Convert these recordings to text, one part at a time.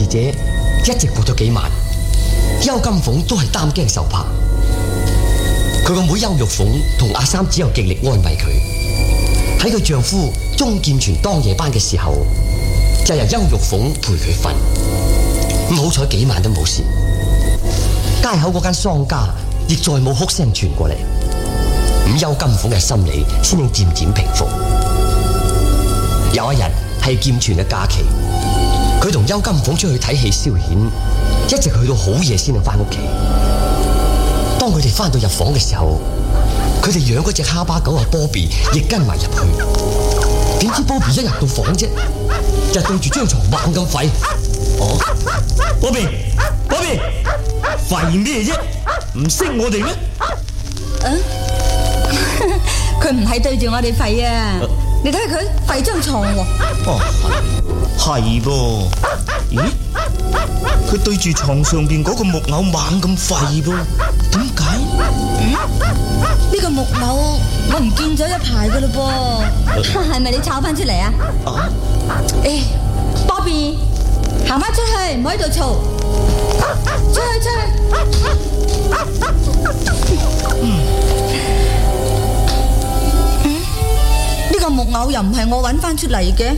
者一直過咗幾晚，邱金鳳都係擔驚受怕。佢個妹邱玉鳳同阿三只有極力安慰佢。喺佢丈夫鍾劍泉當夜班嘅時候，就由邱玉鳳陪佢瞓。咁好彩幾晚都冇事。街口嗰間商家亦再冇哭聲傳過嚟。咁邱金鳳嘅心理先至漸漸平復。有一日係劍泉嘅假期，佢同邱金鳳出去睇戲消遣，一直去到好夜先至翻屋企。當佢哋翻到入房嘅時候，佢哋養嗰隻哈巴狗阿波比亦跟埋入去。點知波比一入到房啫，就對住張床猛咁吠。哦，波比，吠咩啫？唔識我哋咩？ 佢唔係對住我哋吠啊！你睇下佢吠張床喎。 哦，係噃。咦？佢對住床上邊嗰個木偶猛咁吠噃？點解？ 呢個木偶我唔見咗一排噶嘞噃，係咪你抄翻出嚟啊？波比，行翻出去，唔好喺度嘈，出去。呢個木偶又唔係我搵翻出嚟嘅。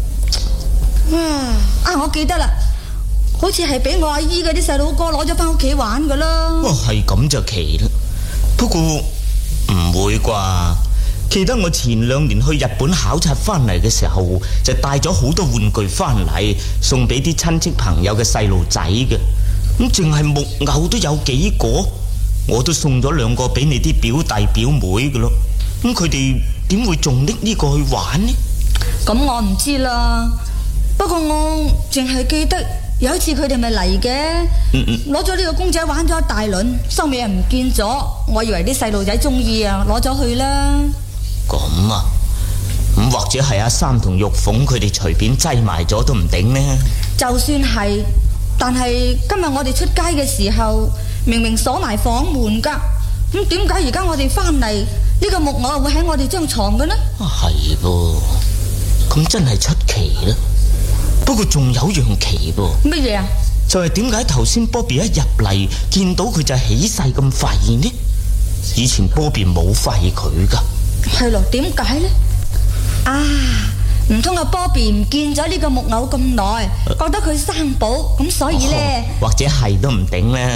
我記得啦，好似係俾我阿姨嗰啲細佬哥攞咗翻屋企玩噶啦。 係咁就奇啦。不過唔會啩？記得我前2年去日本考察翻嚟嘅時候，就帶咗好多玩具翻嚟，送俾啲親戚朋友嘅細路仔嘅。咁淨係木偶都有幾個，我都送咗2個俾你啲表弟表妹嘅咯。咁佢哋點會仲拎呢個去玩呢？ 咁我唔知啦。不過我淨係記得有一次佢哋咪嚟嘅，攞咗呢個公仔玩咗一大輪，收尾又唔見咗。我以為啲細路仔中意啊，攞咗去啦。 咁啊，咁或者係阿三同玉鳳佢哋隨便擠埋咗都唔定呢。 就算係，但係今日我哋出街嘅時候，明明鎖埋房門噶，咁點解而家我哋翻嚟呢個木偶會喺我哋張床嘅呢？ 係噃，咁真係出奇啦。不過仲有樣奇噃。 乜嘢啊？ 就係點解頭先波比一入嚟見到佢就起勢咁吠呢？以前波比冇吠佢噶。 係咯，點解呢？唔通阿波比唔見咗呢個木偶咁耐，覺得佢生寶，咁所以呢， 或者係都唔定啦。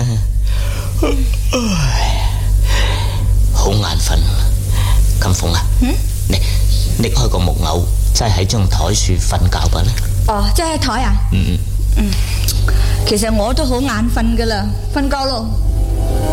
好眼瞓，金鳳啊，你拎開個木偶，真係喺張台樹瞓覺吧呢？ 即係喺台啊？其實我都好眼瞓噶啦，瞓覺咯。